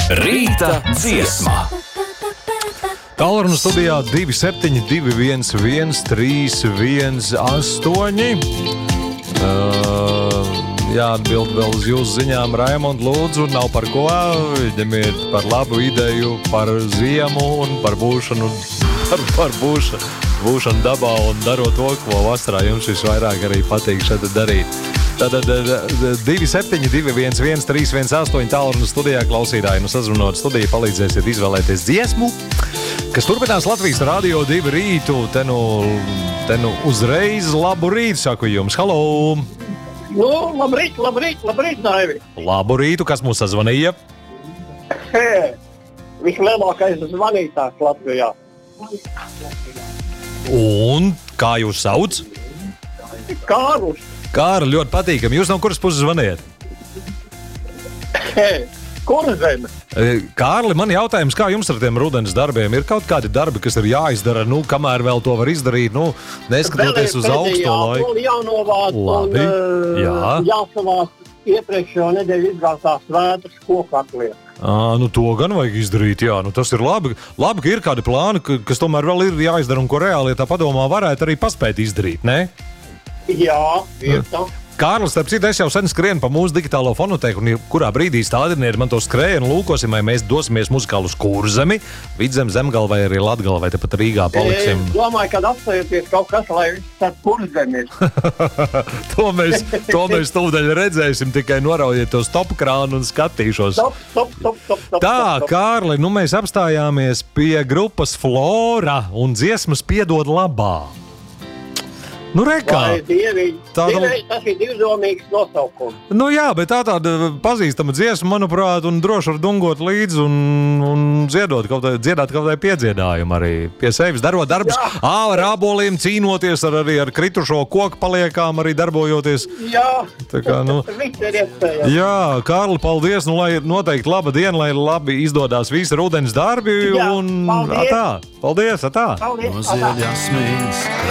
Rīta dziesma. Tālruna studijā 272 131 8. Jāatbild vēl uz jūsu ziņām, Raimond, lūdzu, nav par ko. Ņemiet par labu ideju par ziemu un par būšanu, par būšanu dabā un darot to, ko vasarā jums visvairāk arī patīk šeit darīt. Tātad 272 131 8 tālruna studijā klausītāji. Sazvanot studiju palīdzēsiet izvēlēties dziesmu, kas turpinās Latvijas Radio 2 rītu. Te nu uzreiz labu rītu saku jums. Halo! Labrīt, Daivi. Labu rītu, kas mūs sazvanīja? Vislielākais zvanītājs Latvijā. Un kā jūs sauc? Kārlis. Kārli, ļoti patīkami. Jūs no kuras puses zvaniet? Kurzeme. Kārli, man jautājums, kā jums ar tiem rudens darbiem? Ir kaut kādi darbi, kas ir jāizdara, kamēr vēl to var izdarīt, neskatoties uz augsto laiku? Jānovāc un jāsavāc iepriekšējo nedēļu izgāztās vētras koku atliek. To gan vajag izdarīt, jā. Tas ir labi. Labi, ka ir kādi plāni, kas tomēr vēl ir jāizdara un ko reāli, ja tā padomā, varētu arī paspēt izdarīt, ne? Jā, ir tā. Kārlis, starp citu, es jau sen skrienu pa mūsu digitālo fonotēku, un kurā brīdī stādinieri man to skrējienu lūkosim, vai mēs dosimies muzikāli uz Kurzemi, Vidzem, Zemgali vai arī Latgali, vai tepat Rīgā paliksim. Es domāju, kad apstājoties kaut kas, lai viss starp Kurzemi ir. To mēs tūdaļ redzēsim, tikai noraujiet to stopu krānu un skatīšos. Stop. Tā, Kārli, mēs apstājāmies pie grupas Flora un dziesmas Piedod labā. Vai dieviņi, tas ir divdomīgs nosaukums. Jā, bet tāda pazīstama dziesma, manuprāt, un droši var dungot līdzi un dziedāt kaut vai piedziedājumu arī pie sevis, darot darbus, ar āboliem cīnoties, arī ar kritušo koku paliekām, arī darbojoties. Jā, tā kā, viss ir iespējams. Jā, Kārli, paldies, lai noteikti laba diena, lai labi izdodās visi rudens darbi. Jā, un paldies. Paldies, atā. Paldies, atā.